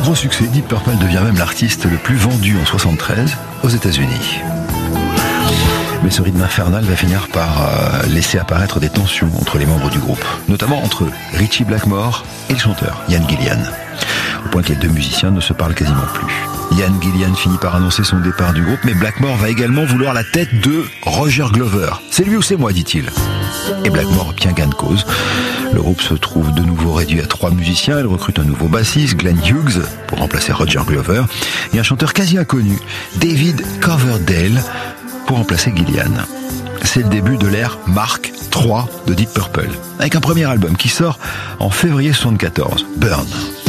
gros succès, Deep Purple devient même l'artiste le plus vendu en 73 aux États-Unis. Mais ce rythme infernal va finir par laisser apparaître des tensions entre les membres du groupe, notamment entre Ritchie Blackmore et le chanteur Ian Gillan, au point que les deux musiciens ne se parlent quasiment plus. Ian Gillan finit par annoncer son départ du groupe, mais Blackmore va également vouloir la tête de Roger Glover. C'est lui ou c'est moi, dit-il. Et Blackmore obtient gain de cause. Le groupe se trouve de nouveau réduit à 3 musiciens. Il recrute un nouveau bassiste, Glenn Hughes, pour remplacer Roger Glover, et un chanteur quasi inconnu, David Coverdale, pour remplacer Gillan. C'est le début de l'ère Mark III de Deep Purple, avec un premier album qui sort en février 1974, Burn.